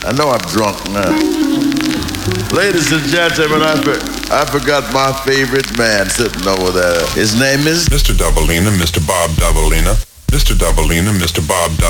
I know I'm drunk now. Ladies and gentlemen, I forgot my favorite man sitting over there. His name is Mr. Doubleina, Mr. Bob Doubleina, Mr. Doubleina, Mr. Bob Doubleina.